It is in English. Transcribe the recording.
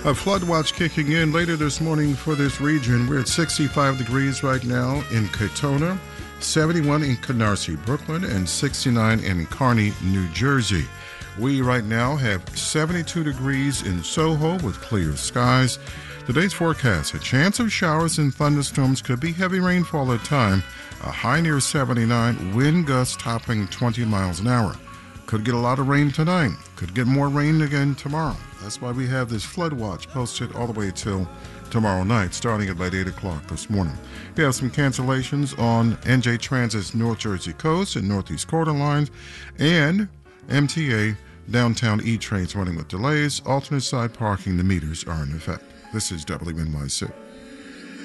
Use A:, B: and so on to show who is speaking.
A: A flood watch kicking in later this morning for this region. We're at 65 degrees right now in Katona, 71 in Canarsie, Brooklyn, and 69 in Kearney, New Jersey. We right now have 72 degrees in Soho with clear skies. Today's forecast, a chance of showers and thunderstorms, could be heavy rainfall at time, a high near 79, wind gusts topping 20 miles an hour. Could get a lot of rain tonight, could get more rain again tomorrow. That's why we have this flood watch posted all the way till tomorrow night, starting at about 8 o'clock this morning. We have some cancellations on NJ Transit's North Jersey Coast and Northeast Quarter lines, and MTA downtown E-trains running with delays. Alternate side parking, the meters are in effect. This is WNYC.